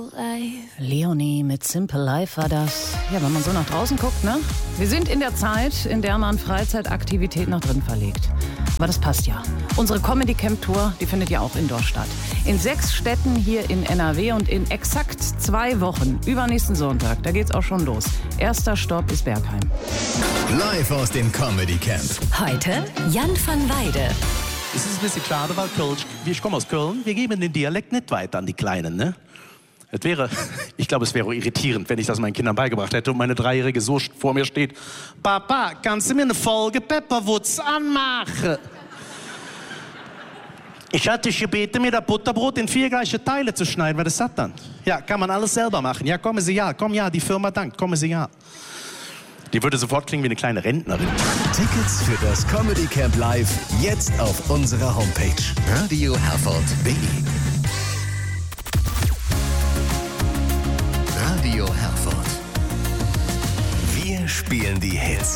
Leonie mit Simple Life war das. Ja, wenn man so nach draußen guckt, ne? Wir sind in der Zeit, in der man Freizeitaktivität nach drin verlegt. Aber das passt ja. Unsere Comedy Camp Tour, die findet ja auch indoor statt. In 6 Städten hier in NRW und in exakt 2 Wochen, übernächsten Sonntag, da geht's auch schon los. Erster Stopp ist Bergheim. Live aus dem Comedy Camp. Heute Jan van Weide. Es ist ein bisschen schade, weil ich komme aus Köln, wir geben den Dialekt nicht weiter an die Kleinen, ne? Ich glaube, es wäre irritierend, wenn ich das meinen Kindern beigebracht hätte und meine 3-Jährige so vor mir steht. Papa, kannst du mir eine Folge Pepperwoods anmachen? Ich hatte dich gebeten, mir das Butterbrot in 4 gleiche Teile zu schneiden, weil das hat dann. Ja, kann man alles selber machen. Ja, kommen Sie ja, komm ja, die Firma dankt, kommen Sie ja. Die würde sofort klingen wie eine kleine Rentnerin. Tickets für das Comedy Camp Live jetzt auf unserer Homepage radioherford.de. Radio Herford. Wir spielen die Hits.